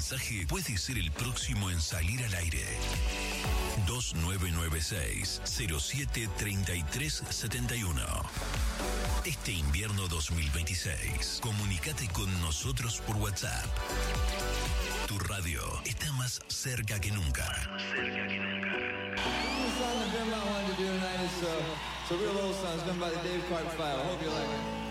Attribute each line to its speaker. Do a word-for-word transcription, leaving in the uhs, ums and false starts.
Speaker 1: mensaje puede ser el próximo en salir al aire. dos nueve nueve seis, cero siete tres tres siete uno. Este invierno dos mil veintiséis, comunícate con nosotros por WhatsApp. Tu radio está más cerca que nunca. Más cerca que nunca.
Speaker 2: The song that Jim wanted to do tonight is uh, it's a real old song. It's done by the Dave Clark Five. I hope you like it.